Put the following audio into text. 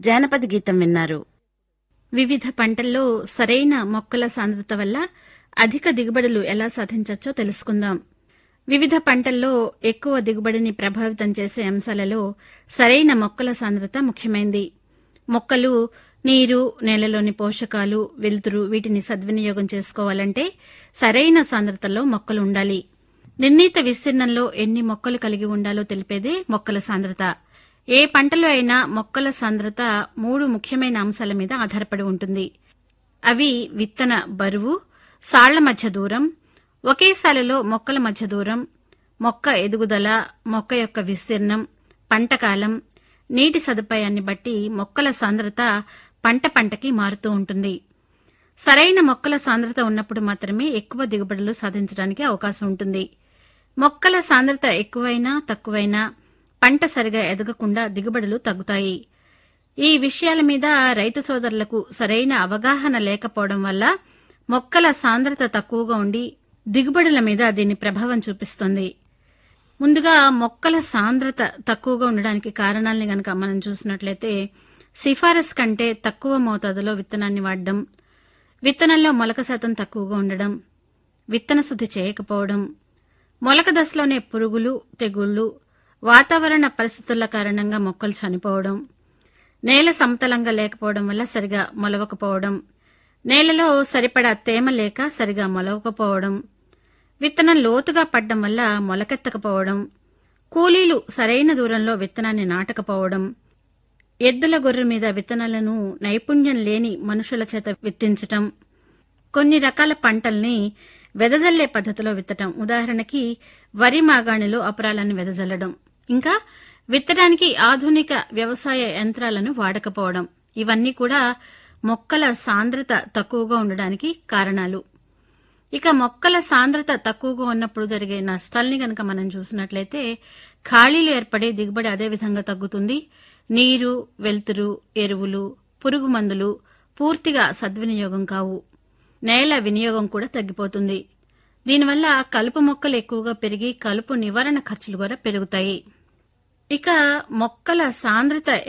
జానపద గీతం విన్నారు. వివిధ పంటల్లో సరైన మొక్కల సాంద్రత వల్ల అధిక దిగుబడులు ఎలా సాధించవచ్చో తెలుసుకుందాం. వివిధ పంటల్లో ఎక్కువ దిగుబడిని ప్రభావితం చేసే అంశాలలో సరైన మొక్కల సాంద్రత ముఖ్యమైంది. మొక్కలు నీరు, నేలలోని పోషకాలు, వెలుతురు వీటిని సద్వినియోగం చేసుకోవాలంటే సరైన సాంద్రతలో మొక్కలు ఉండాలి. నిర్ణీత విస్తీర్ణంలో ఎన్ని మొక్కలు కలిగి ఉండాలో తెలిపేదే మొక్కల సాంద్రత. ఏ పంటలో అయినా మొక్కల సాంద్రత 3 ముఖ్యమైన అంశాల మీద ఆధారపడి ఉంటుంది. అవి విత్తన బరువు, సాళ్ల మధ్య దూరం, ఒకే సాలులో మొక్కల మధ్య దూరం, మొక్క ఎదుగుదల, మొక్క యొక్క విస్తీర్ణం, పంటకాలం, నీటి సదుపాయాన్ని బట్టి మొక్కల సాంద్రత పంటకి మారుతూ ఉంటుంది. సరైన మొక్కల సాంద్రత ఉన్నప్పుడు మాత్రమే ఎక్కువ దిగుబడులు సాధించడానికి అవకాశం ఉంటుంది. మొక్కల సాంద్రత ఎక్కువైనా తక్కువైనా పంట సరిగా ఎదగకుండా దిగుబడులు తగ్గుతాయి. ఈ విషయాల మీద రైతు సోదరులకు సరైన అవగాహన లేకపోవడం వల్ల మొక్కల సాంద్రత తక్కువగా ఉండి దిగుబడుల మీద దీని ప్రభావం చూపిస్తుంది. ముందుగా మొక్కల సాంద్రత తక్కువగా ఉండడానికి కారణాలని గనక మనం చూసినట్లయితే సిఫారసు కంటే తక్కువ మోతాదులో విత్తనాన్ని వాడడం, విత్తనంలో మొలక శాతం తక్కువగా ఉండడం, విత్తన శుద్ధి చేయకపోవడం, మొలక దశలోనే పురుగులు, తెగుళ్లు, వాతావరణ పరిస్థితుల కారణంగా మొక్కలు చనిపోవడం, నేల సమతలంగా లేకపోవడం వల్ల సరిగా మొలవకపోవడం, నేలలో సరిపడా తేమ లేక సరిగా మొలవకపోవడం, విత్తనం లోతుగా పడ్డం వల్ల మొలకెత్తకపోవడం, కూలీలు సరైన దూరంలో విత్తనాన్ని నాటకపోవడం, ఎద్దుల గొర్రె మీద విత్తనాలను నైపుణ్యం లేని మనుషుల చేత విత్తించటం, కొన్ని రకాల పంటల్ని వెదజల్లే పద్ధతిలో విత్తటం, ఉదాహరణకి వరి మాగాణిలో అపరాలను వెదజల్లడం, ఇంకా విత్తడానికి ఆధునిక వ్యవసాయ యంత్రాలను వాడకపోవడం, ఇవన్నీ కూడా మొక్కల సాంద్రత తక్కువగా ఉండడానికి కారణాలు. ఇక మొక్కల సాంద్రత తక్కువగా ఉన్నప్పుడు జరిగే నష్టాల్ని గనక మనం చూసినట్లయితే ఖాళీలు ఏర్పడే దిగుబడి అదేవిధంగా తగ్గుతుంది. నీరు, వెలుతురు, ఎరువులు, పురుగు మందులు పూర్తిగా సద్వినియోగం కావు. నేల వినియోగం కూడా తగ్గిపోతుంది. దీనివల్ల కలుపు మొక్కలు ఎక్కువగా పెరిగి కలుపు నివారణ ఖర్చులు కూడా పెరుగుతాయి. ఇక మొక్కల సాంద్రత